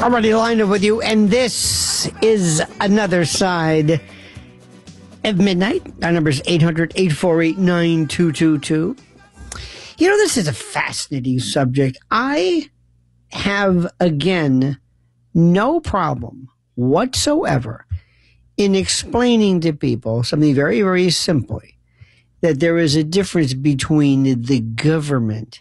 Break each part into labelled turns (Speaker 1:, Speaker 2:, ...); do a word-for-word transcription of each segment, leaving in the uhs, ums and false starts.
Speaker 1: Already lined up with you, and this is Another Side of Midnight. Our number is eight hundred, eight four eight, nine two two two. You know, this is a fascinating subject. I have, again, no problem whatsoever in explaining to people something very, very simply, that there is a difference between the government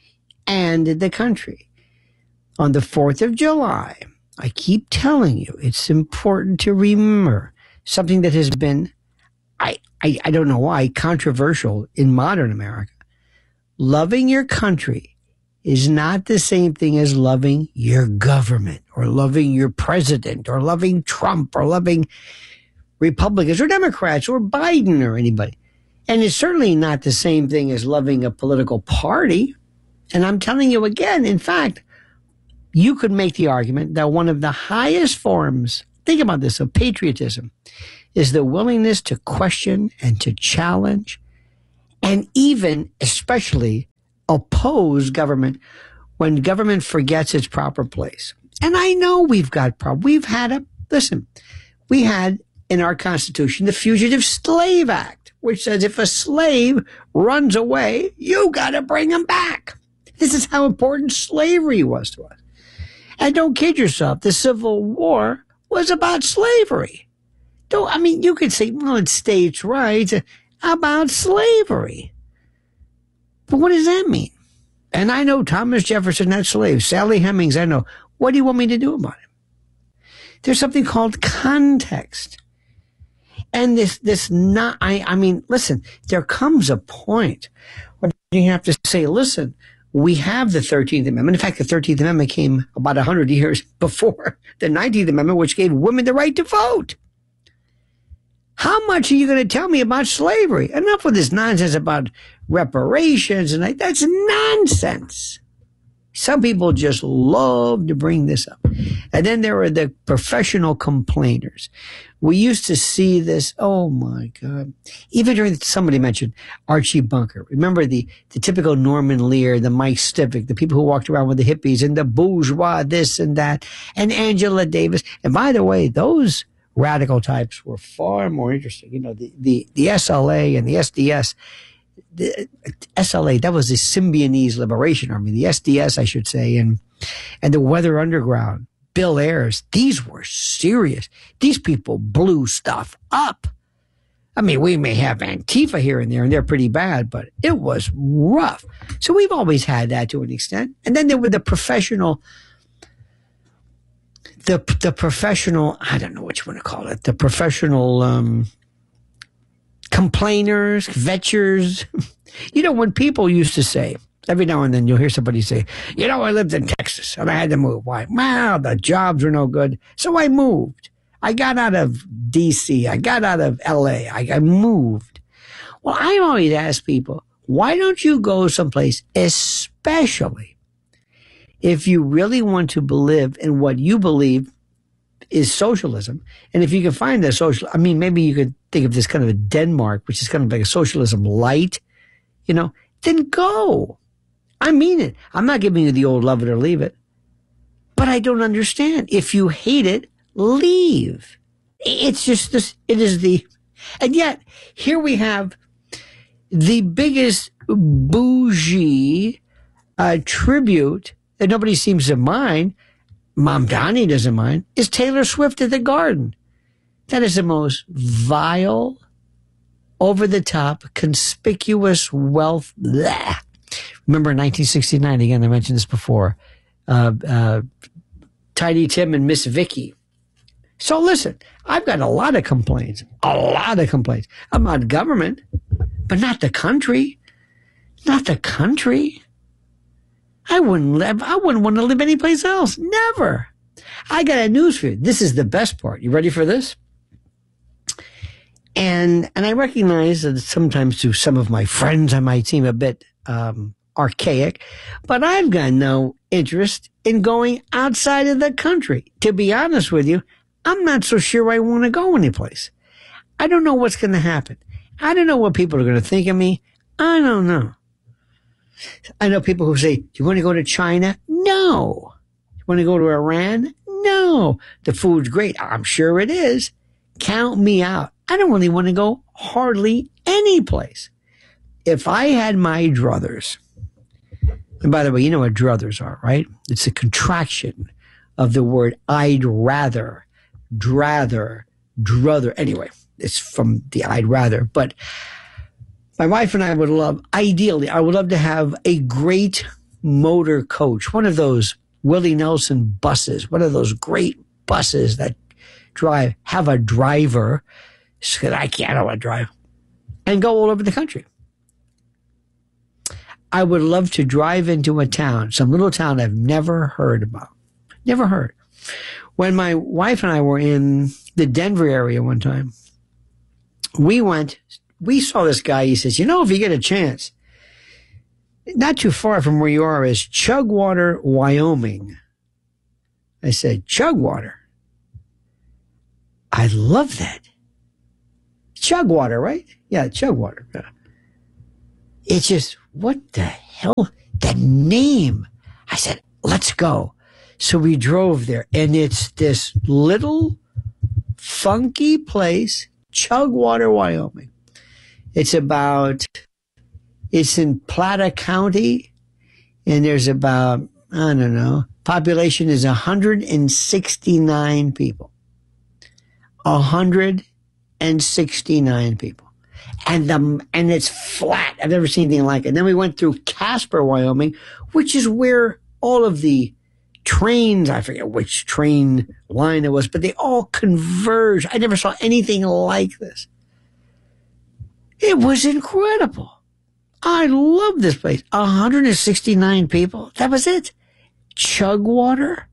Speaker 1: and the country. On the fourth of July, I keep telling you, it's important to remember something that has been, I, I, I don't know why, controversial in modern America. Loving your country is not the same thing as loving your government or loving your president or loving Trump or loving Republicans or Democrats or Biden or anybody. And it's certainly not the same thing as loving a political party. And I'm telling you again, in fact, you could make the argument that one of the highest forms, think about this, of patriotism is the willingness to question and to challenge and even, especially, oppose government when government forgets its proper place. And I know we've got problems. We've had a, listen, we had in our Constitution the Fugitive Slave Act, which says if a slave runs away, you got to bring him back. This is how important slavery was to us. And don't kid yourself, the Civil War was about slavery. Don't, I mean, you could say, well, it's states' rights, about slavery. But what does that mean? And I know Thomas Jefferson had slaves. Sally Hemings, I know. What do you want me to do about it? There's something called context. And this, this not, I, I mean, listen, there comes a point where you have to say, listen, we have the thirteenth Amendment. In fact, the thirteenth Amendment came about one hundred years before the nineteenth Amendment, which gave women the right to vote. How much are you going to tell me about slavery? Enough with this nonsense about reparations and like, that's nonsense. Some people just love to bring this up. And then there are the professional complainers. We used to see this, oh my God. Even during, somebody mentioned Archie Bunker. Remember the, the typical Norman Lear, the Mike Stivic, the people who walked around with the hippies and the bourgeois, this and that, and Angela Davis. And by the way, those radical types were far more interesting. You know, the, the, the S L A and the S D S, the S L A, that was the Symbionese Liberation Army, the S D S, I should say, and, and the Weather Underground, Bill Ayers. These were serious. These people blew stuff up. I mean, we may have Antifa here and there, and they're pretty bad, but it was rough. So we've always had that to an extent. And then there were the professional, the, the professional, I don't know what you want to call it, the professional, um, complainers, vetchers. You know, when people used to say, every now and then you'll hear somebody say, you know, I lived in Texas and I had to move. Why? Wow, the jobs were no good. So I moved. I got out of D C. I got out of L A. I, I moved. Well, I always ask people, why don't you go someplace, especially if you really want to live in what you believe is socialism. And if you can find a social, I mean, maybe you could think of this kind of a Denmark, which is kind of like a socialism light, you know, then go. I mean it. I'm not giving you the old love it or leave it. But I don't understand. If you hate it, leave. It's just this, it is the, and yet here we have the biggest bougie uh, tribute that nobody seems to mind. Mom Donnie doesn't mind, is Taylor Swift at the Garden. That is the most vile, over-the-top, conspicuous wealth. Bleh. Remember in nineteen sixty-nine, again, I mentioned this before, uh, uh, Tiny Tim and Miss Vicky. So listen, I've got a lot of complaints, a lot of complaints about government, but not the country. Not the country. I wouldn't live, I wouldn't want to live anyplace else. Never. I got a news for you. This is the best part. You ready for this? And, and I recognize that sometimes to some of my friends, I might seem a bit, um, archaic, but I've got no interest in going outside of the country. To be honest with you, I'm not so sure I want to go anyplace. I don't know what's going to happen. I don't know what people are going to think of me. I don't know. I know people who say, do you want to go to China? No. You want to go to Iran? No, the food's great. I'm sure it is. Count me out. I don't really want to go hardly any place. If I had my druthers, and by the way, you know what druthers are, right? It's a contraction of the word I'd rather, drather, druther. Anyway, it's from the I'd rather. But my wife and I would love, ideally, I would love to have a great motor coach, one of those Willie Nelson buses, one of those great buses that drive, have a driver, because I can't, I don't want to drive, and go all over the country. I would love to drive into a town, some little town I've never heard about. Never heard. When my wife and I were in the Denver area one time, we went, we saw this guy. He says, you know, if you get a chance, not too far from where you are is Chugwater, Wyoming. I said, Chugwater? I love that. Chugwater, right? Yeah, Chugwater. Yeah. It's just, what the hell? The name. I said, let's go. So we drove there, and it's this little funky place, Chugwater, Wyoming. It's about, it's in Plata County, and there's about, I don't know, population is one hundred sixty-nine people. one hundred sixty-nine people. And the, and it's flat. I've never seen anything like it. And then we went through Casper, Wyoming, which is where all of the trains, I forget which train line it was, but they all converge. I never saw anything like this. It was incredible. I love this place. one hundred sixty-nine people. That was it. Chugwater.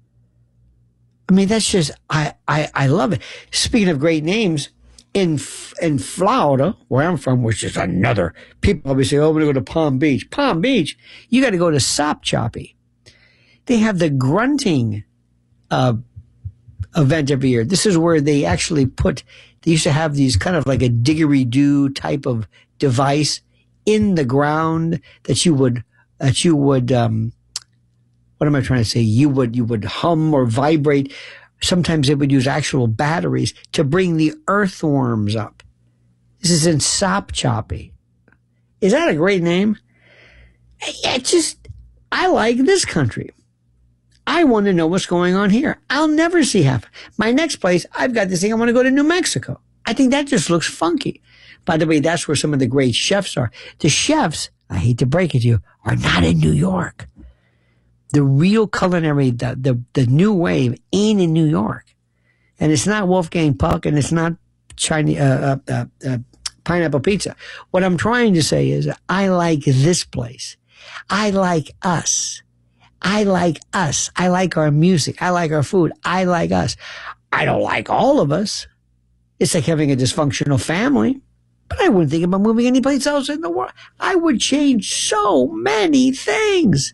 Speaker 1: I mean, that's just, I, I, I love it. Speaking of great names, in in Florida, where I'm from, which is another, people always say, oh, I'm going to go to Palm Beach. Palm Beach, you got to go to Sopchoppy. They have the grunting uh, event every year. This is where they actually put, they used to have these kind of like a didgeridoo type of device in the ground that you would, that you would, um, what am I trying to say? You would, you would hum or vibrate. Sometimes they would use actual batteries to bring the earthworms up. This is in Sopchoppy. Is that a great name? It just, I like this country. I want to know what's going on here. I'll never see half. My next place, I've got this thing. I want to go to New Mexico. I think that just looks funky. By the way, that's where some of the great chefs are. The chefs, I hate to break it to you, are not in New York. The real culinary, the, the, the new wave ain't in New York. And it's not Wolfgang Puck, and it's not Chinese, uh, uh, uh, uh, pineapple pizza. What I'm trying to say is I like this place. I like us. I like us. I like our music. I like our food. I like us. I don't like all of us. It's like having a dysfunctional family. But I wouldn't think about moving anyplace else in the world. I would change so many things.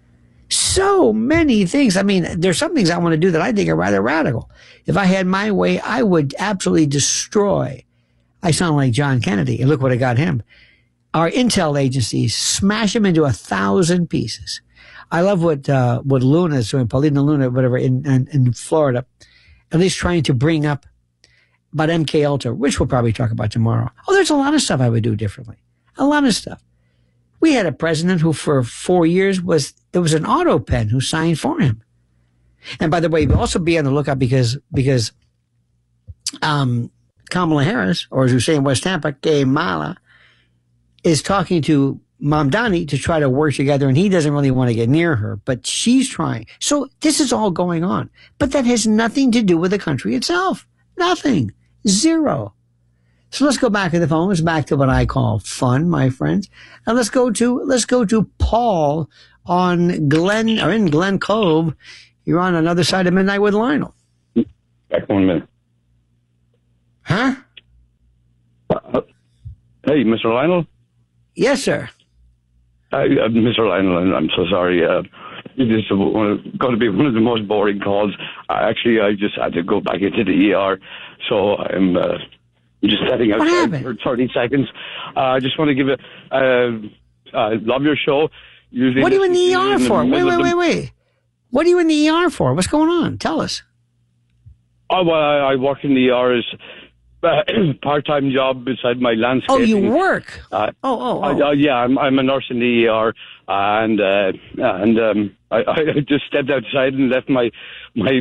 Speaker 1: So many things. I mean, there's some things I want to do that I think are rather radical. If I had my way, I would absolutely destroy. I sound like John Kennedy, and look what I got him. Our intel agencies, smash them into a thousand pieces. I love what uh, what Luna is doing, Paulina Luna, whatever, in, in, in Florida, at least trying to bring up about M K Ultra, which we'll probably talk about tomorrow. Oh, there's a lot of stuff I would do differently. A lot of stuff. We had a president who for four years was, there was an auto pen who signed for him. And by the way, also be on the lookout because, because, um, Kamala Harris, or as we say in West Tampa, Kamala, is talking to Mamdani to try to work together, and he doesn't really want to get near her, but she's trying. So this is all going on, but that has nothing to do with the country itself. Nothing. Zero. So let's go back to the phone. Let's back to what I call fun, my friends. And let's go to, let's go to Paul on Glen, or in Glen Cove. You're on another side of midnight with Lionel.
Speaker 2: Back one minute.
Speaker 1: Huh?
Speaker 2: Uh, hey, Mister Lionel?
Speaker 1: Yes, sir.
Speaker 2: Uh, uh, Mister Lionel, I'm so sorry. Uh, this is going to be one of the most boring calls. Uh, actually, I just had to go back into the E R, so I'm uh, just setting outside for thirty seconds. Uh, I just want to give a, uh, I love your show. Usually
Speaker 1: what are you in the E R for? Wait, wait, wait, wait. What are you in the E R for? What's going on? Tell us.
Speaker 2: Oh, well, I, I work in the E R as uh, part-time job beside my landscaping.
Speaker 1: Oh, you work?
Speaker 2: Uh,
Speaker 1: oh, oh, oh.
Speaker 2: I, uh, yeah, I'm, I'm a nurse in the E R, and uh, and um, I, I just stepped outside and left my my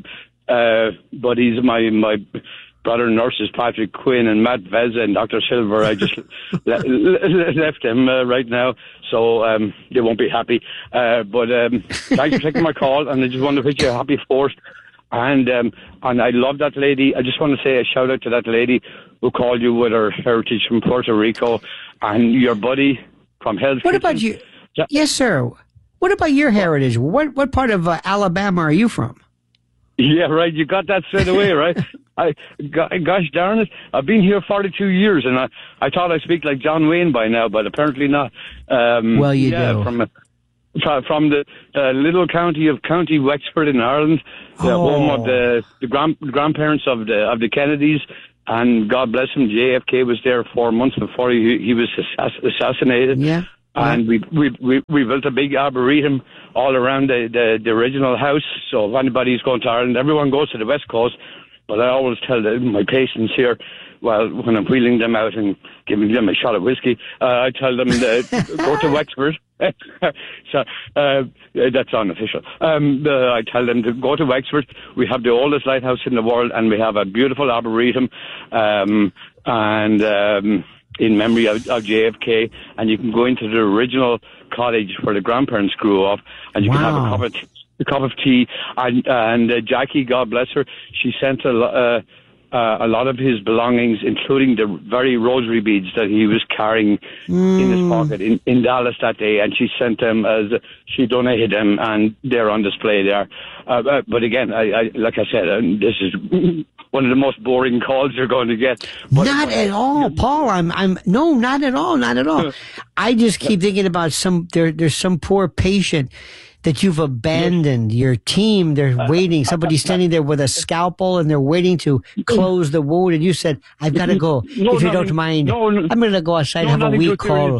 Speaker 2: uh, buddies, my my brother nurses, Patrick Quinn and Matt Veza and Doctor Silver. I just le- le- left them uh, right now, so um, they won't be happy. Uh, but um, thanks for taking my call, and I just want to wish you a happy fourth. And um, and I love that lady. I just want to say a shout out to that lady who called you with her heritage from Puerto Rico, and your buddy from Hell's
Speaker 1: What
Speaker 2: Kitchen.
Speaker 1: about you?
Speaker 2: Yeah.
Speaker 1: Yes, sir. What about your heritage? What what part of uh, Alabama are you from?
Speaker 2: Yeah, right. You got that straight away, right? I, gosh darn it! I've been here forty-two years, and I, I thought I speak like John Wayne by now, but apparently not. Um,
Speaker 1: well, you
Speaker 2: yeah,
Speaker 1: do.
Speaker 2: From, from the uh, little county of County Wexford in Ireland, the
Speaker 1: Oh.
Speaker 2: home of the the grand, grandparents of the of the Kennedys, and God bless him, J F K was there four months before he he was assass- assassinated.
Speaker 1: Yeah.
Speaker 2: And we, we we we built a big arboretum all around the, the, the original house. So if anybody's going to Ireland, everyone goes to the West Coast. But I always tell the, my patients here, well, when I'm wheeling them out and giving them a shot of whiskey, uh, I tell them to go to Wexford. so uh, that's unofficial. Um, the, I tell them to go to Wexford. We have the oldest lighthouse in the world, and we have a beautiful arboretum. Um, and um, in memory of, of J F K, and you can go into the original cottage where the grandparents grew up, and you
Speaker 1: Wow.
Speaker 2: can have a cup of tea, a cup of tea. And, and uh, Jackie, God bless her, she sent a, lo- uh, uh, a lot of his belongings, including the very rosary beads that he was carrying mm. in his pocket in, in Dallas that day, and she sent them as she donated them, and they're on display there. Uh, uh, but again, I, I, like I said, uh, this is one of the most boring calls you're going to get. But,
Speaker 1: not at all, Paul. I'm, I'm, no, not at all, not at all. I just keep thinking about some, there, there's some poor patient that you've abandoned your team. They're waiting. Somebody's standing there with a scalpel and they're waiting to close the wound. And you said, I've got to go.
Speaker 2: No,
Speaker 1: if you
Speaker 2: nothing,
Speaker 1: don't mind,
Speaker 2: no, no,
Speaker 1: I'm going to go outside
Speaker 2: no,
Speaker 1: and have a wee call.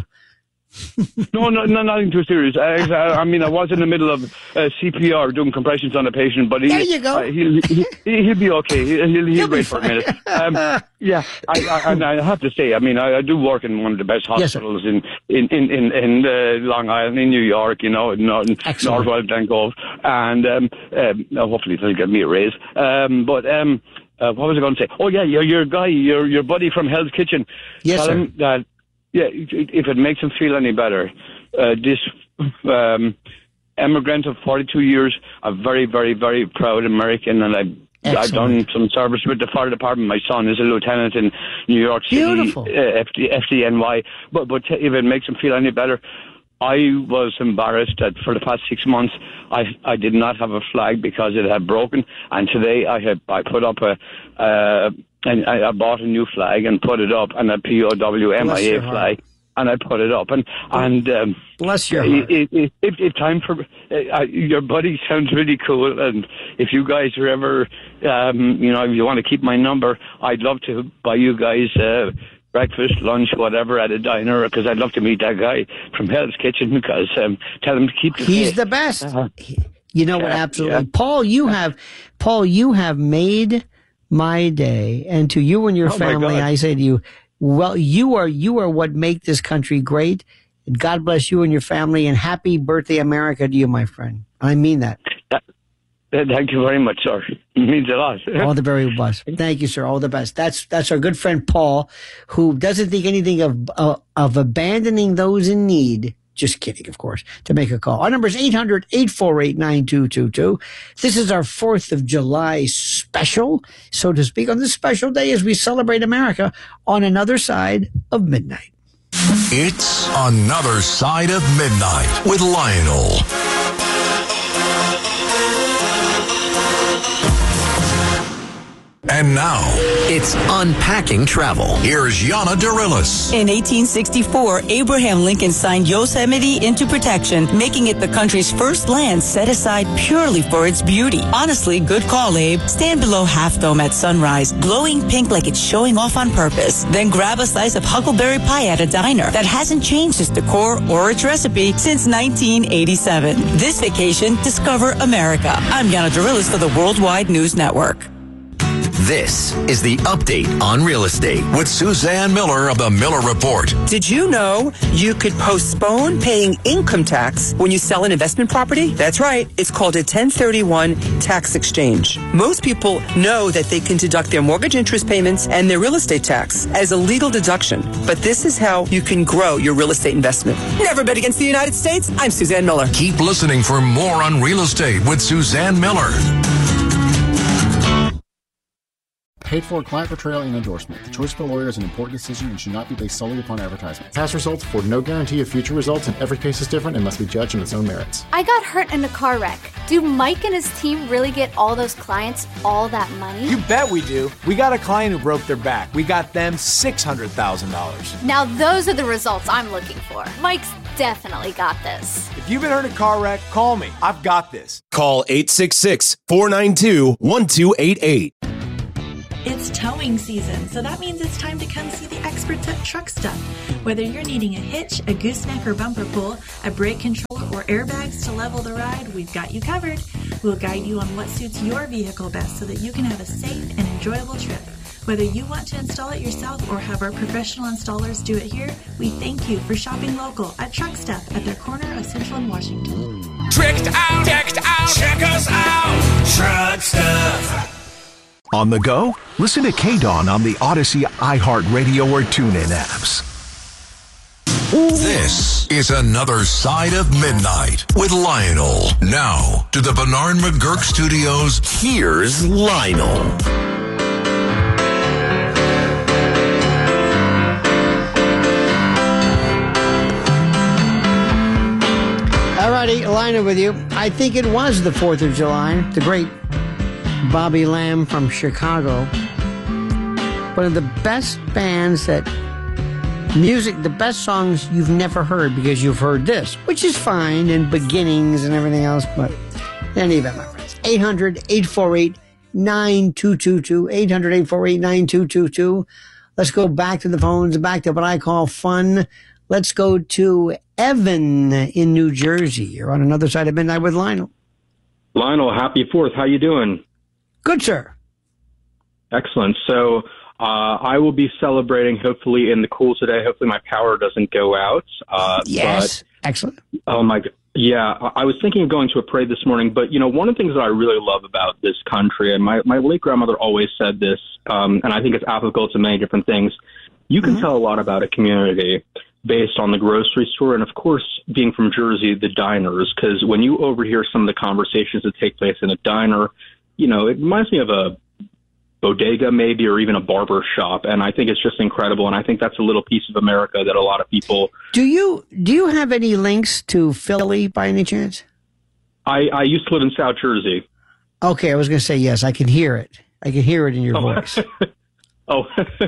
Speaker 2: no, no, no, nothing too serious. I, I, I mean, I was in the middle of uh, C P R doing compressions on a patient, but he,
Speaker 1: there you go.
Speaker 2: Uh, he'll, he, he'll be okay. He'll, he'll, he'll wait for a minute. Um, yeah, I, I, and I have to say, I mean, I, I do work in one of the best hospitals yes, in in in, in uh, Long Island, in New York, you know, in North, Northwell, Glen Cove, and um, um, hopefully they'll give me a raise. Um, but um, uh, what was I going to say? Oh yeah, your your guy, your your buddy from Hell's Kitchen.
Speaker 1: Yes,
Speaker 2: Tell
Speaker 1: sir.
Speaker 2: him that. Yeah, if it makes him feel any better, uh, this um, immigrant of forty-two years, a very, very, very proud American, and I've, I've done some service with the fire department. My son is a lieutenant in New York City,
Speaker 1: Beautiful.
Speaker 2: uh, F D, F D N Y. But, but if it makes him feel any better, I was embarrassed that for the past six months I I did not have a flag because it had broken, and today I had I put up a. Uh, And I, I bought a new flag and put it up, and a P O W M I A flag, and I put it up. And and um,
Speaker 1: bless your heart.
Speaker 2: It, it, it, it time for uh, your buddy sounds really cool. And if you guys are ever, um, you know, if you want to keep my number, I'd love to buy you guys uh, breakfast, lunch, whatever at a diner, because I'd love to meet that guy from Hell's Kitchen. Because um, tell him to keep the
Speaker 1: He's
Speaker 2: faith.
Speaker 1: the best.
Speaker 2: Uh-huh.
Speaker 1: You know what?
Speaker 2: Yeah,
Speaker 1: Absolutely,
Speaker 2: yeah.
Speaker 1: Paul. You have, Paul. You have made my day, and to you and your
Speaker 2: Oh, my
Speaker 1: family,
Speaker 2: God.
Speaker 1: I say to you, well, you are you are what make this country great. And God bless you and your family, and happy birthday, America, to you, my friend. I mean that.
Speaker 2: Uh, Thank you very much, sir. It means a lot.
Speaker 1: All the very best. Thank you, sir. All the best. That's that's our good friend Paul, who doesn't think anything of uh, of abandoning those in need. Just kidding, of course, to make a call. Our number is eight hundred, eight four eight, nine two two two. This is our fourth of July special, so to speak, on this special day as we celebrate America on another side of midnight.
Speaker 3: It's Another Side of Midnight with Lionel. And now,
Speaker 4: It's Unpacking Travel.
Speaker 3: here's Yana Dorillis.
Speaker 5: In eighteen sixty-four, Abraham Lincoln signed Yosemite into protection, making it the country's first land set aside purely for its beauty. Honestly, good call, Abe. Stand below Half Dome at sunrise, glowing pink like it's showing off on purpose. Then grab a slice of huckleberry pie at a diner that hasn't changed its decor or its recipe since nineteen eighty-seven. This vacation, discover America. I'm Yana Dorillis for the Worldwide News Network.
Speaker 4: This is the update on real estate.
Speaker 3: With Suzanne Miller of the Miller Report.
Speaker 6: Did you know you could postpone paying income tax when you sell an investment property? That's right. It's called a ten thirty-one tax exchange. Most people know that they can deduct their mortgage interest payments and their real estate tax as a legal deduction. But this is how you can grow your real estate investment. Never bet against the United States. I'm Suzanne Miller.
Speaker 3: Keep listening for more on real estate with Suzanne Miller.
Speaker 7: Paid for client portrayal and endorsement. The choice of a lawyer is an important decision and should not be based solely upon advertisement. Past results afford no guarantee of future results, and every case is different and must be judged on its own merits.
Speaker 8: I got hurt in a car wreck. Do Mike and his team really get all those clients all that money?
Speaker 9: You bet we do. We got a client who broke their back. We got them six hundred thousand dollars.
Speaker 8: Now those are the results I'm looking for. Mike's definitely got this.
Speaker 9: If you've been hurt in a car wreck, call me. I've got this.
Speaker 10: Call eight six six, four nine two, one two eight eight.
Speaker 11: It's towing season, so that means it's time to come see the experts at Truck Stuff. Whether you're needing a hitch, a gooseneck or bumper pull, a brake controller, or airbags to level the ride, we've got you covered. We'll guide you on what suits your vehicle best so that you can have a safe and enjoyable trip. Whether you want to install it yourself or have our professional installers do it here, we thank you for shopping local at Truck Stuff at their corner of Central and Washington.
Speaker 12: Tricked out, decked out, check us out, Truck Stuff.
Speaker 13: On the go? Listen to K-Dawn on the Odyssey, iHeartRadio, or TuneIn apps.
Speaker 3: This is Another Side of Midnight with Lionel. Now, to the Bernard McGurk Studios,
Speaker 4: here's Lionel.
Speaker 1: Alrighty, Lionel with you. I think it was the fourth of July. The great Bobby Lamb from Chicago. One of the best bands that music, the best songs you've never heard because you've heard this, which is fine, and Beginnings and everything else, but in any event, my friends. eight hundred, eight four eight, nine two two two. eight hundred, eight four eight, nine two two two. Let's go back to the phones, back to what I call fun. Let's go to Evan in New Jersey. You're on Another Side of Midnight with Lionel.
Speaker 14: Lionel, happy fourth. How you doing?
Speaker 1: Good, sir.
Speaker 14: Excellent. So uh, I will be celebrating, hopefully, in the cool today. Hopefully my power doesn't go out. Uh,
Speaker 1: yes.
Speaker 14: But,
Speaker 1: Excellent.
Speaker 14: Oh, my God. Yeah, I was thinking of going to a parade this morning, but, you know, one of the things that I really love about this country, and my, my late grandmother always said this, um, and I think it's applicable to many different things, you can mm-hmm. tell a lot about a community based on the grocery store, and, of course, being from Jersey, the diners, because when you overhear some of the conversations that take place in a diner, you know, it reminds me of a bodega maybe, or even a barber shop. And I think it's just incredible. And I think that's a little piece of America that a lot of people...
Speaker 1: Do you do you have any links to Philly by any chance?
Speaker 14: I, I used to live in South Jersey.
Speaker 1: Okay, I was going to say yes. I can hear it. I can hear it in your
Speaker 14: oh.
Speaker 1: voice.
Speaker 14: oh,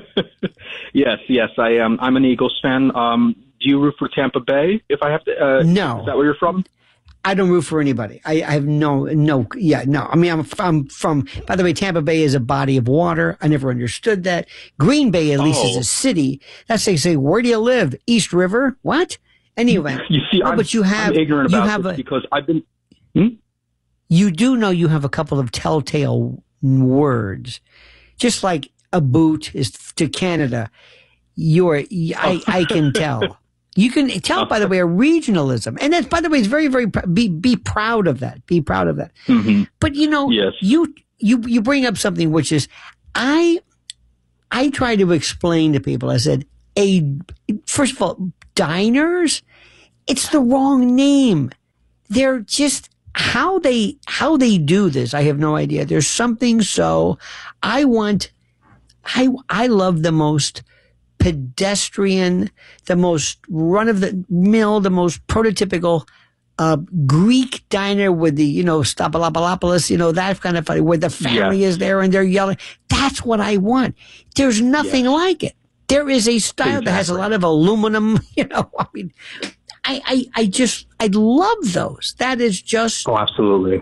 Speaker 14: yes, yes. I am. I'm an Eagles fan. Um, do you root for Tampa Bay, if I have to? Uh,
Speaker 1: no.
Speaker 14: Is that where you're from?
Speaker 1: I don't root for anybody. I, I have no, no, yeah, no. I mean, I'm, I'm from, by the way, Tampa Bay is a body of water. I never understood that. Green Bay, at least,
Speaker 14: oh.
Speaker 1: is a city. That's they say, where do you live? East River? What? Anyway.
Speaker 14: You see,
Speaker 1: oh,
Speaker 14: I'm,
Speaker 1: but you have,
Speaker 14: I'm ignorant
Speaker 1: you
Speaker 14: about
Speaker 1: have
Speaker 14: this
Speaker 1: a,
Speaker 14: because I've been, hmm?
Speaker 1: You do know you have a couple of telltale words. Just like a boot is to Canada. You're, I, I can tell. You can tell, by the way, a regionalism. And that's, by the way, it's very, very, be, be proud of that. Be proud of that.
Speaker 14: Mm-hmm.
Speaker 1: But, you know,
Speaker 14: yes.
Speaker 1: you, you, you bring up something which is, I, I try to explain to people, I said, a, first of all, diners, it's the wrong name. They're just, how they, how they do this, I have no idea. There's something so, I want, I, I love the most pedestrian, the most run-of-the-mill, the most prototypical uh, Greek diner with the, you know, Stapalopoulos, you know, that kind of funny, where the family
Speaker 14: Yeah.
Speaker 1: is there and they're yelling. That's what I want. There's nothing like it. There is a style that has a lot of aluminum, you know, I mean, I, I, I just, I love those. That is just.
Speaker 14: Oh, absolutely.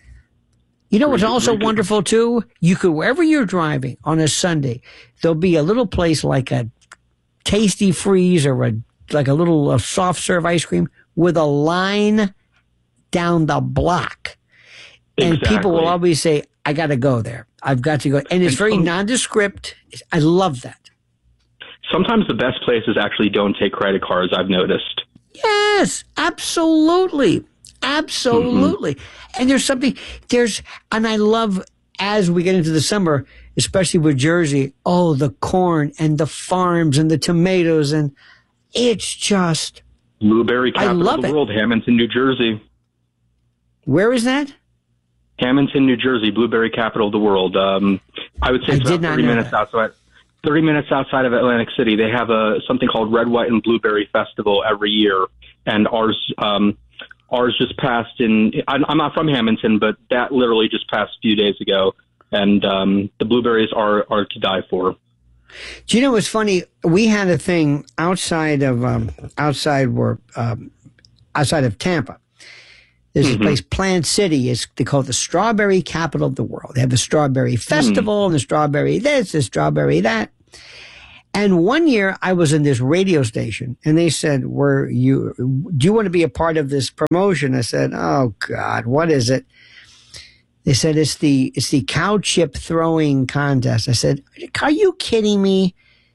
Speaker 1: You know what's also wonderful too? You could, wherever you're driving on a Sunday, there'll be a little place like a Tasty Freeze or a, like a little uh, soft serve ice cream with a line down the block. And
Speaker 14: Exactly.
Speaker 1: people will always say, I got to go there. I've got to go. And it's
Speaker 14: And
Speaker 1: very
Speaker 14: some-
Speaker 1: nondescript. I love that.
Speaker 14: Sometimes the best places actually don't take credit cards, I've noticed.
Speaker 1: Yes, absolutely. Absolutely. Mm-hmm. And there's something, there's, and I love as we get into the summer, especially with Jersey, oh, the corn and the farms and the tomatoes. And it's just.
Speaker 14: Blueberry capital
Speaker 1: love
Speaker 14: of the
Speaker 1: it.
Speaker 14: world, Hamilton, New Jersey.
Speaker 1: Where is that?
Speaker 14: Hamilton, New Jersey, blueberry capital of the world. Um, I would say
Speaker 1: I
Speaker 14: it's
Speaker 1: did
Speaker 14: about
Speaker 1: not
Speaker 14: thirty
Speaker 1: know
Speaker 14: minutes
Speaker 1: that.
Speaker 14: outside. thirty minutes outside of Atlantic City. They have a something called Red, White, and Blueberry Festival every year, and ours um, ours just passed in. I'm I'm not from Hamilton, but that literally just passed a few days ago, and um, the blueberries are are to die for.
Speaker 1: Do you know what's funny? We had a thing outside of um, outside where um, outside of Tampa. There's
Speaker 14: Mm-hmm.
Speaker 1: a place, Plant City. Is they call it the strawberry capital of the world. They have the strawberry festival and the strawberry this, the strawberry that. And one year I was in this radio station and they said, "Were you? Do you want to be a part of this promotion?" I said, "Oh God, what is it?" They said, "It's the it's the cow chip throwing contest." I said, "Are you kidding me?"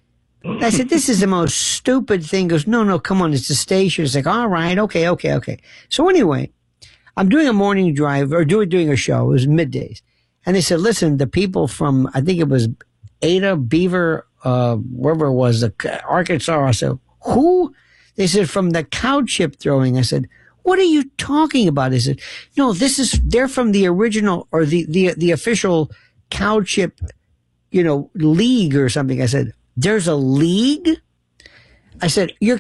Speaker 1: I said, "This is the most stupid thing." He goes, "No, no, come on, it's the station." It's like, "All right, okay, okay, okay." So anyway, I'm doing a morning drive or doing doing a show. It was middays, and they said, "Listen, the people from I think it was Ada Beaver, uh, wherever it was, the Arkansas." I said, "Who?" They said, "From the cow chip throwing." I said, "What are you talking about?" They said, "No, this is they're from the original or the the the official cow chip, you know, league or something." I said, "There's a league?" I said, "You're